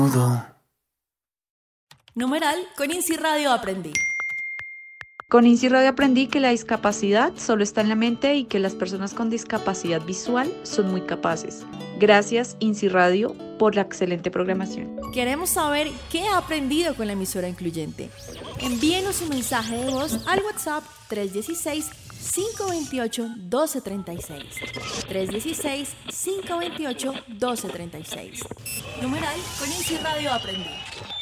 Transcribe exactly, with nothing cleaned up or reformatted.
Numeral, con INSI Radio aprendí. Con INSI Radio aprendí que la discapacidad solo está en la mente y que las personas con discapacidad visual son muy capaces. Gracias, INSI Radio, por la excelente programación. Queremos saber qué ha aprendido con la emisora incluyente. Envíenos un mensaje de voz al WhatsApp tres uno seis, cinco dos ocho, uno dos tres seis. tres uno seis, cinco dos ocho, uno dos tres seis. Numeral, con INSI Radio aprendí.